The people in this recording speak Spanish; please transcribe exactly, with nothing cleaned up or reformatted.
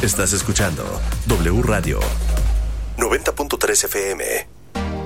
Estás escuchando W Radio noventa punto tres F M.